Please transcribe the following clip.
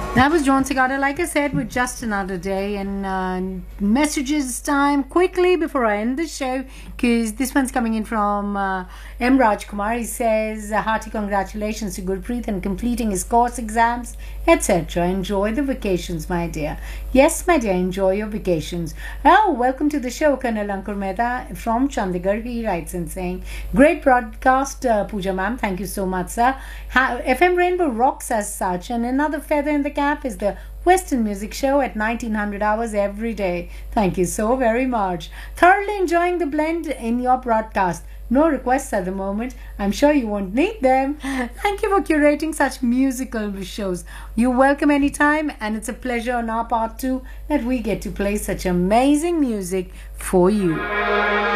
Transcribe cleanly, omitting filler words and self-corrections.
That was John Cicada, like I said, with Just Another Day. And messages time quickly before I end the show, because this one's coming in from M. Rajkumar. He says, hearty congratulations to Gurpreet on completing his course exams, etc. Enjoy the vacations, my dear. Yes, my dear, enjoy your vacations. Oh, welcome to the show, Colonel Ankur Mehta from Chandigarh. He writes in saying, great broadcast, Pooja ma'am. Thank you so much, sir. FM Rainbow rocks as such, and another feather in the cap is the Western Music Show at 1900 hours every day. Thank you so very much. Thoroughly enjoying the blend in your broadcast. No requests at the moment. I'm sure you won't need them. Thank you for curating such musical shows. You're welcome anytime, and it's a pleasure on our part too that we get to play such amazing music for you.